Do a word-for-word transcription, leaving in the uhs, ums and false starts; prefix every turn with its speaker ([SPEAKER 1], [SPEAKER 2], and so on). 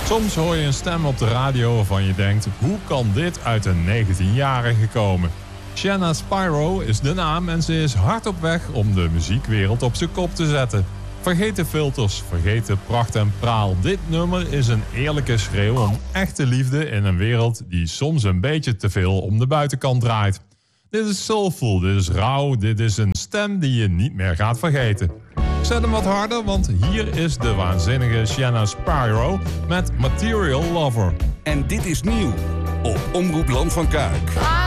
[SPEAKER 1] Soms hoor je een stem op de radio waarvan je denkt, hoe kan dit uit een negentienjarige komen? Shanna Spyro is de naam en ze is hard op weg om de muziekwereld op zijn kop te zetten. Vergeet de filters, vergeet de pracht en praal. Dit nummer is een eerlijke schreeuw om echte liefde in een wereld die soms een beetje te veel om de buitenkant draait. Dit is soulful, dit is rauw, dit is een stem die je niet meer gaat vergeten. Zet hem wat harder, want hier is de waanzinnige Shanna Spyro met Material Lover.
[SPEAKER 2] En dit is nieuw op Omroep Land van Kuik.